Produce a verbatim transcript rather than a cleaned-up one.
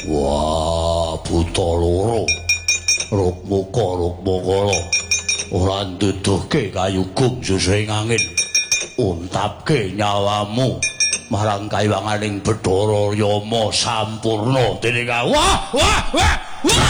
Wah, buta loro. Rukmuka rukmukala. Ora nduduhke kayugung susuing angin. Untapke nyawamu marang kayuwanganing Bathara Yama sampurna dening wah wah wah wah